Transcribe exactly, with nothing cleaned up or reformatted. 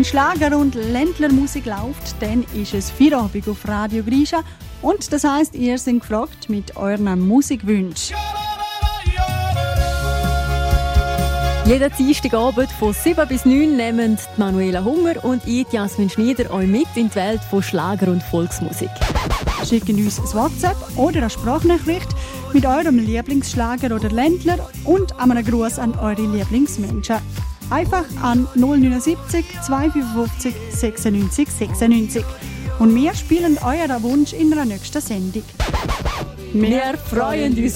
Wenn Schlager und Ländlermusik läuft, dann ist es Feierabend auf Radio Grisha. Und das heisst, ihr seid gefragt mit euren Musikwünschen. Jeden Dienstagabend von sieben bis neun nehmen die Manuela Hunger und ich, Jasmin Schneider, euch mit in die Welt von Schlager und Volksmusik. Schickt uns ein WhatsApp oder eine Sprachnachricht mit eurem Lieblingsschlager oder Ländler und einen Gruß an eure Lieblingsmenschen. Einfach an null neun sieben zwei fünf fünf sechsundneunzig sechsundneunzig. Und wir spielen euren Wunsch in der nächsten Sendung. Wir freuen uns.